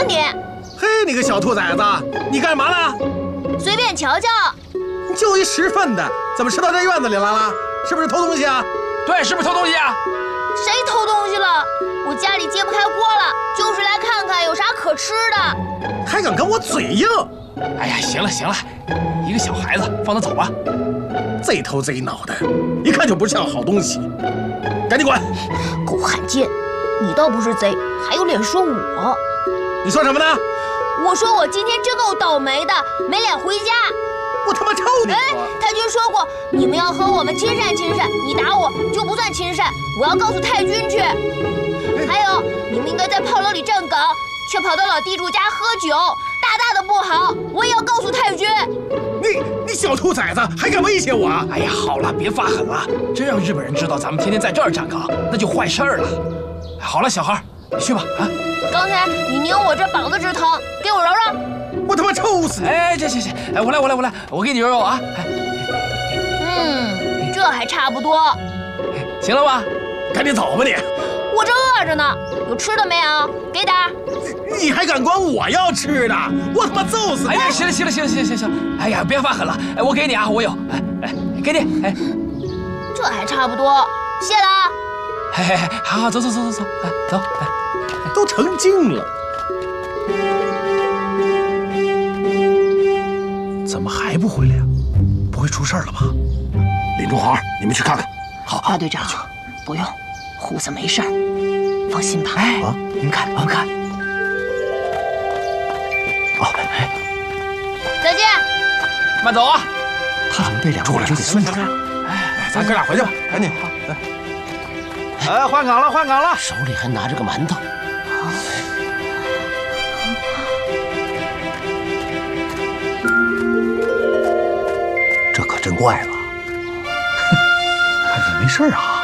你！ 嘿，你个小兔崽子，你干嘛了？ 随便瞧瞧。 就一10份的，怎么吃到这院子里来了？是不是偷东西啊？ 对，是不是偷东西啊？ 谁偷东西了？我家里揭不开锅了，就是来看看有啥可吃的。 还敢跟我嘴硬？ 哎呀，行了行了，一个小孩子，放他走吧。 贼头贼脑的，一看就不像好东西，赶紧滚！ 狗汉奸，你倒不是贼，还有脸说我？ 你说什么呢？ 我说我今天真够倒霉的，没脸回家。 我他妈抽你！ 太君说过，你们要和我们亲善亲善，你打我就不算亲善，我要告诉太君去。还有，你们应该在炮楼里站岗，却跑到老地主家喝酒，大大的不好，我也要告诉太君。 你小兔崽子，还敢威胁我？ 哎呀，好了，别发狠了，真让日本人知道咱们天天在这儿站岗，那就坏事儿了。好了，小孩，你去吧啊！ 刚才你拧我这膀子直疼，给我揉揉。 我他妈抽死你！ 哎，行，哎，我来，我给你揉揉啊。 这还差不多。 行了吧？ 赶紧走吧你！ 我这饿着呢，有吃的没有？给点儿。 你还敢管我要吃的？我他妈揍死你！ 哎呀，行，哎呀，别发狠了，哎，我给你啊，我有，哎，给你，哎， 这还差不多，谢了啊。 嘿，好，走，哎，走， 都成精了，怎么还不回来呀？不会出事了吧？林中华，你们去看看。好， 大队长，不用，虎子没事儿，放心吧。 哎，你们看。 哦， 再见。 慢走啊！ 他们被两个就给送出来了。 哎，咱哥俩回去吧，赶紧。 哎，换岗了！ 手里还拿着个馒头。 这可真怪了，看你没事啊。